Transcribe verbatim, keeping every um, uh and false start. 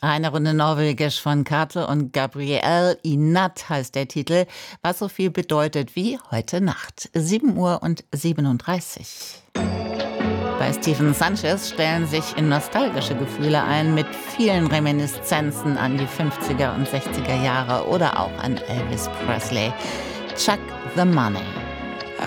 Eine Runde Norwegisch von Kate und Gabrielle. I Natt heißt der Titel, was so viel bedeutet wie heute Nacht. sieben Uhr und siebenunddreißig. Bei Stephen Sanchez stellen sich in nostalgische Gefühle ein mit vielen Reminiszenzen an die fünfziger und sechziger Jahre oder auch an Elvis Presley. Chuck the Money.